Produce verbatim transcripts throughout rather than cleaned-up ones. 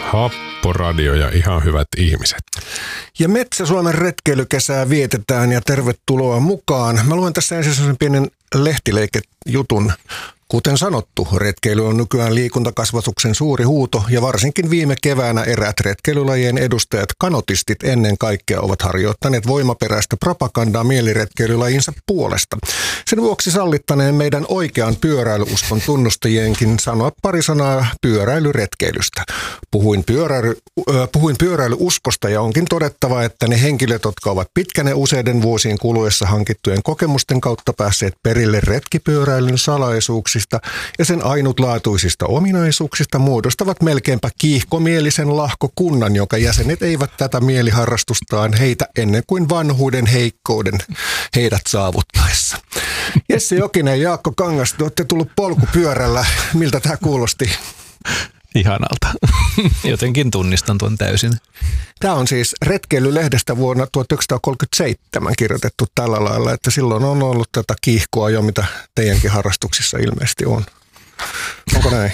Happoradio ja ihan hyvät ihmiset. Ja Metsä-Suomen retkeilykesää vietetään ja tervetuloa mukaan. Mä luen tässä ensin sellaisen pienen lehtileikejutun. Kuten sanottu, retkeily on nykyään liikuntakasvatuksen suuri huuto ja varsinkin viime keväänä eräät retkeilylajien edustajat, kanotistit ennen kaikkea, ovat harjoittaneet voimaperäistä propagandaa mieliretkeilylajinsa puolesta. Sen vuoksi sallittaneen meidän oikean pyöräilyuskon tunnustajienkin sanoa pari sanaa pyöräilyretkeilystä. Puhuin, pyöräily, äh, puhuin pyöräilyuskosta ja onkin todettava, että ne henkilöt, jotka ovat pitkänä useiden vuosien kuluessa hankittujen kokemusten kautta päässeet perille retkipyöräilyn salaisuuksista ja sen ainutlaatuisista ominaisuuksista, muodostavat melkeinpä kiihkomielisen lahkokunnan, jonka jäsenet eivät tätä mieliharrastustaan heitä ennen kuin vanhuuden heikkouden heidät saavuttaessa. Jesse Jokinen ja Jaakko Kangas, te olette tullut polkupyörällä. Miltä tämä kuulosti? Ihanalta. Jotenkin tunnistan tuon täysin. Tämä on siis Retkeilylehdestä vuonna tuhatyhdeksänsataakolmekymmentäseitsemän kirjoitettu tällä lailla, että silloin on ollut tätä kiihkoa jo, mitä teidänkin harrastuksissa ilmeisesti on. Onko näin?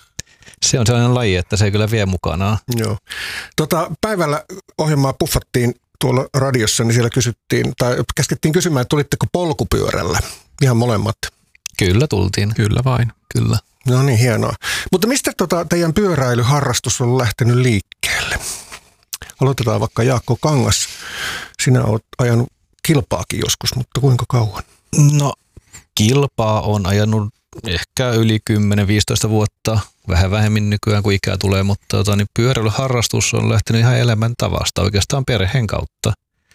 Se on sellainen laji, että se kyllä vie mukanaan. Joo. Tota, päivällä ohjelmaa puffattiin tuolla radiossa, niin siellä kysyttiin, tai käskettiin kysymään, että tulitteko polkupyörällä? Ihan molemmat. Kyllä tultiin. Kyllä vain, kyllä. No niin, hienoa. Mutta mistä tota teidän pyöräilyharrastus on lähtenyt liikkeelle? Aloitetaan vaikka Jaakko Kangas. Sinä olet ajanut kilpaakin joskus, mutta kuinka kauan? No, kilpaa on ajanut ehkä yli kymmenen viisitoista vuotta. Vähän vähemmän nykyään, kun ikää tulee, mutta tota, niin pyöräilyharrastus on lähtenyt ihan elämäntavasta oikeastaan perheen kautta.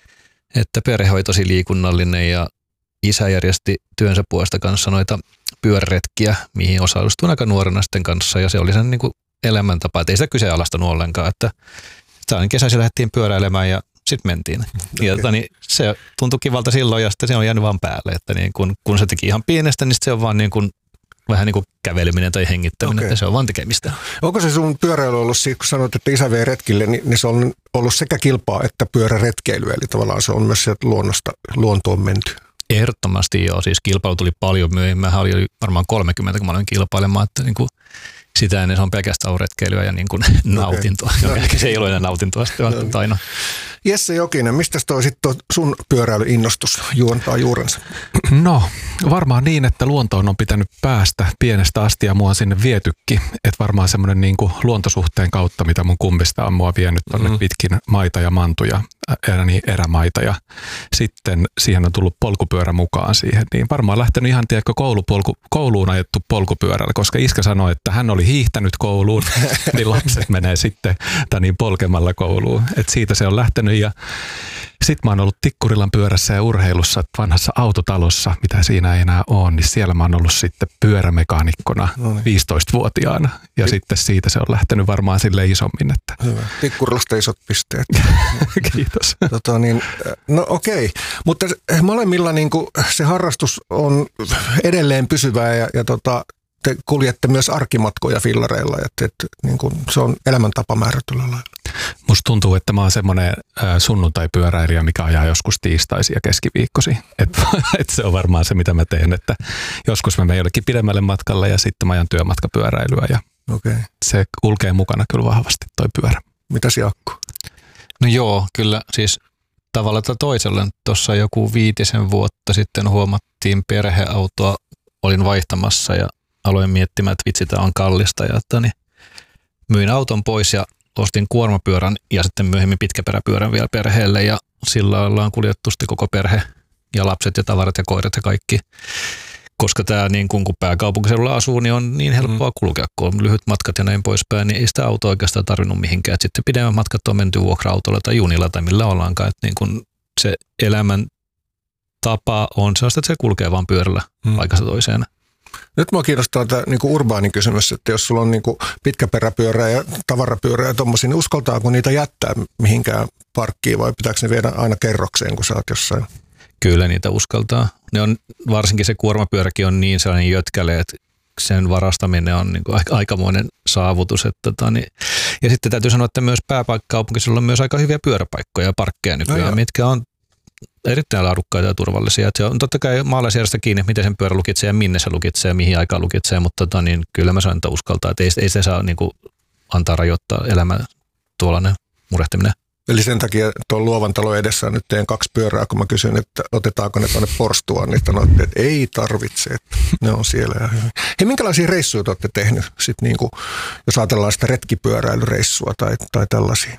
Että perhe oli tosi liikunnallinen ja isä järjesti työnsä puolesta kanssa noita pyöräretkiä, mihin osallistuin aika nuorena sitten kanssa, ja se oli sen niin kuin elämäntapa, että ei sitä kyseenalaistanut ollenkaan, että kesäisin lähdettiin pyöräilemään ja sitten mentiin. Okay. Ja tota, niin se tuntui kivalta silloin, ja sitten se on jäänyt vaan päälle, että niin kun, kun se teki ihan pienestä, niin se on vaan niin kuin vähän niin kuin käveleminen tai hengittäminen, okay. Että se on vaan tekemistä. Onko se sun pyöräily ollut siitä, kun sanoit, että isä vei retkille, niin, niin se on ollut sekä kilpaa että pyöräretkeilyä, eli tavallaan se on myös sieltä luonnosta luontoon menty? Ehdottomasti joo, siis kilpailu tuli paljon myöhemmin. Mähän oli okay. varmaan kolmekymmentä, kun mä olin kilpailemaan, että niin kuin sitä ennen se on pelkästään retkeilyä ja niin kuin okay. nautintoa. No, ehkä se ei ole enää nautintoa sitten no. aina. Jesse Jokinen, mistä toi sitten sun pyöräilyinnostus juontaa juurensa? No, varmaan niin, että luontoon on pitänyt päästä pienestä asti ja mua on sinne vietykin. Että varmaan semmoinen niin kuin luontosuhteen kautta, mitä mun kummista on mua vienyt tonne mm-hmm. pitkin maita ja mantuja, erä, niin erämaita. Ja sitten siihen on tullut polkupyörä mukaan siihen. Niin varmaan lähtenyt ihan tiedätkö koulupolku, kouluun ajettu polkupyörällä, koska iskä sanoi, että hän oli hiihtänyt kouluun, niin lapset menee sitten niin polkemalla kouluun. Että siitä se on lähtenyt. Ja sitten mä oon ollut Tikkurilan pyörässä ja urheilussa vanhassa autotalossa, mitä siinä ei enää ole, niin siellä mä oon ollut sitten pyörämekaanikkona viisitoistavuotiaana. Ja Tik- sitten siitä se on lähtenyt varmaan sille isommin. Että hyvä. Tikkurilasta isot pisteet. Kiitos. Tota niin, no okei, mutta molemmilla niin kuin se harrastus on edelleen pysyvää ja, ja tota, te kuljette myös arkimatkoja fillareilla, että, että niin kuin se on elämäntapa määrätyllä lailla. Musta tuntuu, että mä oon semmoinen sunnuntai-pyöräilijä, mikä ajaa joskus tiistaisia ja keskiviikkosi. Että et se on varmaan se, mitä mä teen, että joskus mä menen jollekin pidemmälle matkalle ja sitten mä ajan työmatkapyöräilyä ja okay. Se kulkee mukana kyllä vahvasti toi pyörä. Mitäs Jaakko? No joo, kyllä siis tavalla tai toisella tuossa joku viitisen vuotta sitten huomattiin perheautoa, olin vaihtamassa ja aloin miettimään, että vitsi, tämä on kallista ja että niin myin auton pois ja ostin kuormapyörän ja sitten myöhemmin pitkäperäpyörän vielä perheelle ja sillä ollaan kuljettu sitten koko perhe ja lapset ja tavarat ja koirat ja kaikki. Koska tämä niin kun, kun pääkaupunkiseudulla asuu, niin on niin helppoa kulkea, kun on lyhyt matkat ja näin poispäin, niin ei sitä autoa oikeastaan tarvinnut mihinkään. Et sitten pidemmät matkat on menty vuokra-autolla tai junilla tai millä ollaankaan. Et niin kun se elämän tapa on sellaista, että se kulkee vaan pyörällä hmm. paikasta toiseen. Nyt mua kiinnostaa tämä niin kuin urbaanin kysymys, että jos sulla on niin kuin pitkäperäpyörää ja tavarapyörää ja tommosia, niin uskaltaako niitä jättää mihinkään parkkiin vai pitääkö ne viedä aina kerrokseen, kun sä oot jossain? Kyllä niitä uskaltaa. Ne on, varsinkin se kuormapyöräkin on niin sellainen jötkäle, että sen varastaminen on niin kuin aikamoinen saavutus. Että, tota, niin. Ja sitten täytyy sanoa, että myös pääkaupunkiseudulla on myös aika hyviä pyöräpaikkoja ja parkkeja nykyään, no mitkä on erittäin laadukkaita ja turvallisia. Että se on totta kai maalaisjärjestä kiinni, miten sen pyörä lukitsee ja minne se lukitsee, mihin aikaan lukitsee, mutta tota, niin kyllä mä sanon, että uskaltaa, että ei, ei se saa niin kuin antaa rajoittaa elämää tuollainen murehtiminen. Eli sen takia tuon luovan talon edessä nyt teen kaksi pyörää, kun mä kysyn, että otetaanko ne tuonne porstuaan, niin sanoitte, että ei tarvitse, että ne on siellä. Ja hyvin. Hei, minkälaisia reissuja te olette tehnyt, sit niin kuin, jos ajatellaan sitä retkipyöräilyreissua tai, tai tällaisia?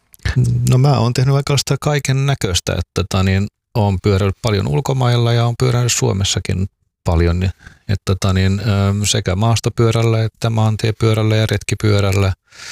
No mä oon tehnyt aika kaiken näköistä, että tota, niin, oon pyöräillyt paljon ulkomailla ja oon pyöräillyt Suomessakin paljon, niin, että, tota, niin, sekä maastopyörällä että maantiepyörällä ja retkipyörällä.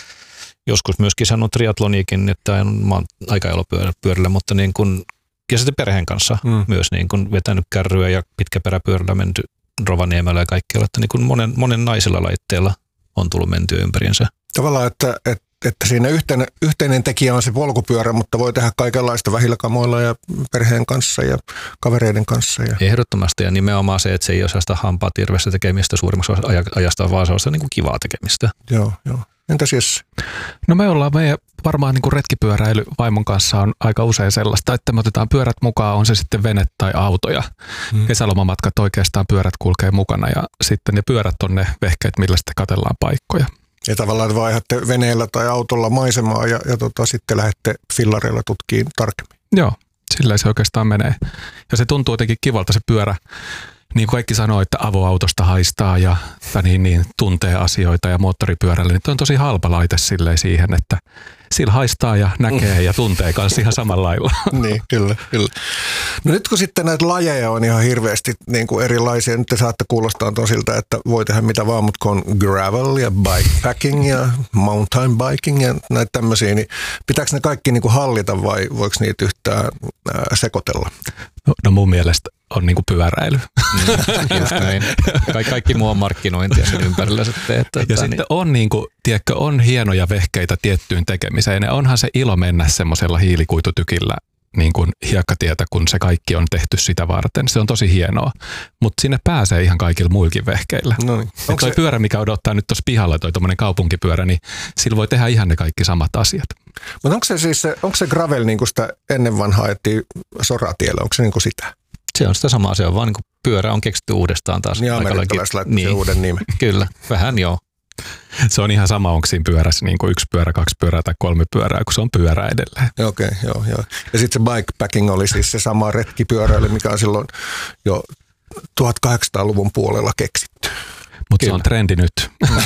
Joskus myöskin sanonut triatloniikin, että mä oon aika elopyörällä, mutta niin kun, ja sitten perheen kanssa mm. myös niin kun vetänyt kärryä ja pitkäperäpyörällä menty Rovaniemellä ja kaikkialla, että niin kun monen, monen naisilla laitteella on tullut mentyä ympäriinsä. Tavallaan, että, että, että siinä yhteinen, yhteinen tekijä on se polkupyörä, mutta voi tehdä kaikenlaista vähillä kamoilla ja perheen kanssa ja kavereiden kanssa. Ja. Ehdottomasti ja nimenomaan se, että se ei ole sellaista hampaat irvessä tekemistä suurimmaksi ajasta, vaan se on niin kuin kivaa tekemistä. Joo, joo. Entäs Jesse? No me ollaan meidän varmaan niin kuin retkipyöräily vaimon kanssa on aika usein sellaista, että me otetaan pyörät mukaan, on se sitten vene tai autoja. Hmm. Kesälomamatkat oikeastaan pyörät kulkee mukana ja sitten ne pyörät on ne vehkeet, millä sitten katsellaan paikkoja. Ja tavallaan vaihdatte veneellä tai autolla maisemaa ja, ja tota, sitten lähdette fillareilla tutkiin tarkemmin. Joo, sillä se oikeastaan menee. Ja se tuntuu jotenkin kivalta se pyörä. Niin kuin kaikki sanoo, että avoautosta haistaa ja niin, niin, tuntee asioita ja moottoripyörällä, niin on tosi halpa laite silleen siihen, että sillä haistaa ja näkee ja tuntee kanssa ihan samalla lailla. Niin, kyllä, kyllä. No nyt kun sitten näitä lajeja on ihan hirveästi niin kuin erilaisia, nyt te saatte kuulostaa tosilta, että voi tehdä mitä vaan, mutta kun on gravel ja bikepacking ja mountain biking ja näitä tämmöisiä, niin pitääkö ne kaikki niin kuin hallita vai voiko niitä yhtään ää, sekoitella? No, no mun mielestä on niinku pyöräily. Mm, just näin. Kaik, kaikki muu on markkinointia sen ympärillä sitten. Että, ja että sitten niin. on, niinku, tiedätkö, on hienoja vehkeitä tiettyyn tekemiseen. Ja onhan se ilo mennä semmoisella hiilikuitutykillä niin kuin hiekkatietä, kun se kaikki on tehty sitä varten. Se on tosi hienoa. Mutta sinne pääsee ihan kaikilla muillakin vehkeillä. No niin. Toi se... pyörä, mikä odottaa nyt tuossa pihalla, toi tommonen kaupunkipyörä, niin sillä voi tehdä ihan ne kaikki samat asiat. Mutta onko se siis se, onko se gravel niin kuin sitä ennen vanhaa ajettiin soratiellä, onko se niin kuin sitä? Se on sitä samaa, se on vaan niin kuin pyörä on keksitty uudestaan taas. Niin amerikkalaiset laittoi niin. uuden nimen. Kyllä, vähän joo. Se on ihan sama, onko siinä pyörässä niin kuin yksi pyörä, kaksi pyörää tai kolme pyörää, kun se on pyörä edelleen. Okei, okay, joo, joo. Ja sitten se bikepacking oli siis se sama retkipyöräily, mikä on silloin jo tuhatkahdeksansataaluvun puolella keksitty. Mutta se on trendi nyt.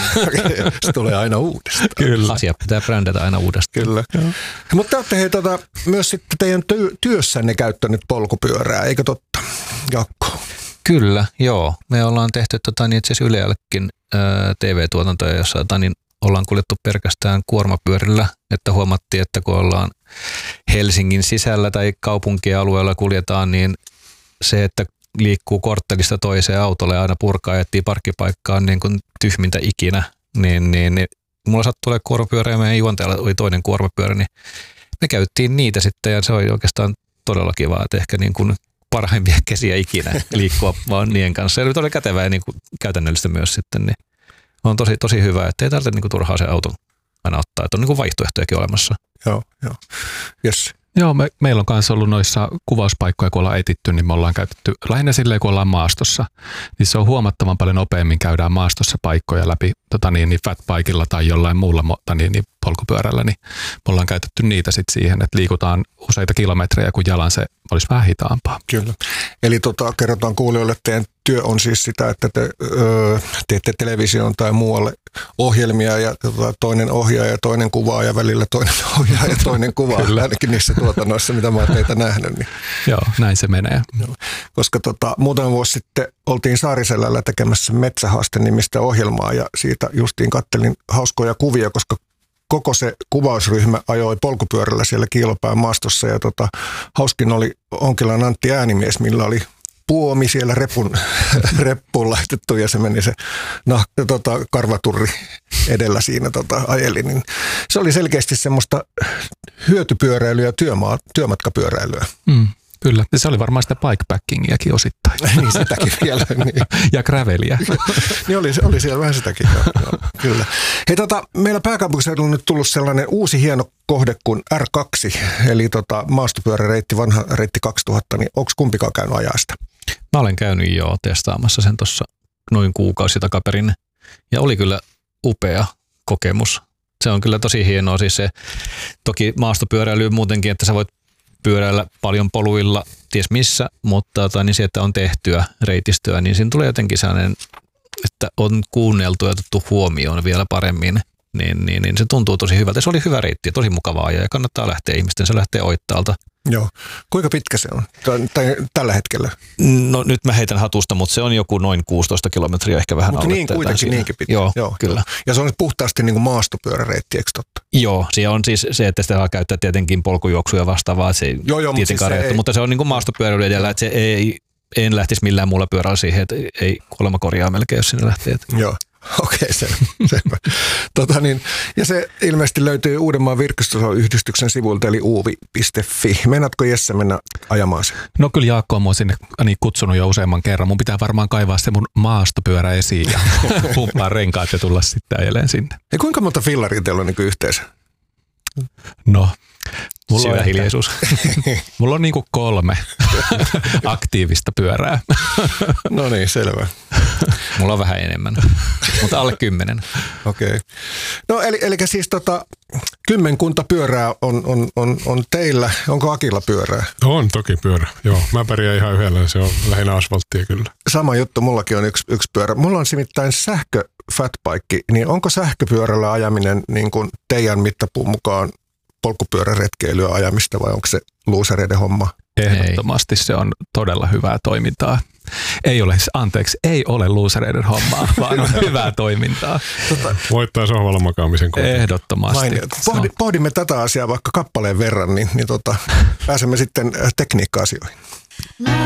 Se tulee aina uudestaan. Kyllä. Asiat pitää brändätä aina uudestaan. Kyllä. Mutta te olette hei, tota, myös sitten teidän ty- työssänne käyttänyt polkupyörää, eikö totta, Jakko? Kyllä, joo. Me ollaan tehty tota, niin itse asiassa Yleällekin T V-tuotantoja, jossa tota, niin ollaan kuljettu pelkästään kuormapyörillä, että huomattiin, että kun ollaan Helsingin sisällä tai kaupunkialueella kuljetaan, niin se, että liikkuu korttelista toiseen autolle ja aina purkaa ja etsii parkkipaikkaan niin kuin tyhmintä ikinä, niin, niin, niin mulla sattui olemaan kuormapyörä ja meidän juontajalla oli toinen kuormapyörä, niin me käyttiin niitä sitten ja se oli oikeastaan todella kiva, että ehkä niin kuin parhaimpia kesiä ikinä liikkua vaan niiden kanssa. Ja oli kätevää ja niin kuin käytännöllistä myös sitten, niin on tosi, tosi hyvä, että ei tarvitse niin kuin turhaa se auto aina ottaa, että on niin kuin vaihtoehtojakin olemassa. Joo, joo. Yes. Joo, me, meillä on myös ollut noissa kuvauspaikkoja, kun ollaan etitty, niin me ollaan käytetty lähinnä silleen, kun ollaan maastossa. Niin se on huomattavan paljon nopeammin käydään maastossa paikkoja läpi tota niin, niin fatbikella tai jollain muulla tota niin, niin polkupyörällä. Niin me ollaan käytetty niitä sitten siihen, että liikutaan useita kilometrejä, kun jalan se olisi vähän hitaampaa. Kyllä. Eli tota, kerrotaan kuulijoille, että teidän työ on siis sitä, että te öö, teette televisioon tai muualle ohjelmia ja tota, toinen ohjaaja ja toinen kuvaa ja välillä toinen ohjaaja ja toinen kuvaa. Kyllä. Ainakin niissä tuotannoissa, mitä mä oon teitä nähnyt. Niin. Joo, näin se menee. Joo. Koska tota, muutama vuosi sitten oltiin Saariselällä tekemässä Metsähaaste-nimistä ohjelmaa ja siitä justiin kattelin hauskoja kuvia, koska koko se kuvausryhmä ajoi polkupyörällä siellä Kiilopään maastossa ja tota, hauskin oli Onkilan Antti Äänimies, millä oli puomi siellä repun, reppuun laitettu ja se meni se nah, tota, karvaturri edellä siinä tota, ajeli. Niin se oli selkeästi semmoista hyötypyöräilyä ja työmaa, työmatkapyöräilyä. Mm. Kyllä, ja se oli varmaan sitä bikepackingiakin osittain. Niin sitäkin vielä. Niin. Ja graveliä. Niin oli, oli siellä vähän sitäkin, joo, joo, kyllä. Hei tota, meillä pääkaupunkiseudulla on nyt tullut sellainen uusi hieno kohde kuin R kaksi, eli tota, maastopyöräreitti, vanha reitti kaksituhatta, niin onko kumpikaan käynyt ajaa sitä? Mä olen käynyt jo testaamassa sen tuossa noin kuukausi takaperin, ja oli kyllä upea kokemus. se on kyllä tosi hienoa. Siis se, toki maastopyöräily muutenkin, että sä voit pyöräillä paljon poluilla, ties missä, mutta tai niin se, että on tehtyä reitistöä, niin siinä tulee jotenkin sellainen, että on kuunneltu ja otettu huomioon vielä paremmin, niin, niin, niin se tuntuu tosi hyvältä. Se oli hyvä reitti ja tosi mukavaa ja kannattaa lähteä ihmisten, se lähtee Oittaalta. Joo. Kuinka pitkä se on tai, tai tällä hetkellä? No nyt mä heitän hatusta, mutta se on joku noin kuusitoista kilometriä, ehkä vähän mutta alle. niin kuitenkin niinkin pitkä. Joo, Joo, kyllä. Ja se on puhtaasti niin kuin maastopyöräreitti, eikö totta? Joo, se on siis se, että sitä saa käyttää tietenkin polkujuoksuja vastaavaa, se ei joo, joo, tietenkään mutta, siis mutta se on niin kuin maastopyöräily edellä, että se ei, en lähtisi millään muulla pyörällä siihen, että ei kuolema korjaa melkein, jos sinne lähtee. Joo. Okei, okay, se, selvä. Tota niin, ja se ilmeisesti löytyy Uudenmaan virkistysyhdistyksen sivuilta, eli uuvi piste fi. Meinaatko Jesse mennä ajamaan sen? No kyllä Jaakko on mua sinne niin kutsunut jo useamman kerran. Mun pitää varmaan kaivaa se mun maastopyörä esiin ja pumppaa renkaat ja tulla sitten ajeleen sinne. Ja kuinka monta fillaria teillä on niin kuin yhteensä? No, mulla Syvä on, hiljaisuus. mulla on niin kuin kolme aktiivista pyörää. No niin, selvä. Mulla on vähän enemmän, mutta alle kymmenen. Okei. Okay. No eli, eli siis tota, kymmenkunta pyörää on, on, on, on teillä. Onko Akilla pyörää? On toki pyörä, joo. Mä pärjään ihan yhdellä, se on lähinnä asfalttia kyllä. Sama juttu, mullakin on yksi, yksi pyörä. Mulla on nimittäin sähkö fatbike, niin onko sähköpyörällä ajaminen niin kuin teidän mittapuun mukaan polkupyöräretkeilyä ajamista vai onko se luusereiden homma? Ehdottomasti ei. Se on todella hyvää toimintaa. Ei ole, anteeksi, ei ole luusereiden hommaa, vaan on hyvää toimintaa. Tota, voittaa sohvalla makaamisen kotiin. Ehdottomasti. Pohdi, pohdimme tätä asiaa vaikka kappaleen verran, niin, niin tota, pääsemme sitten tekniikka-asioihin.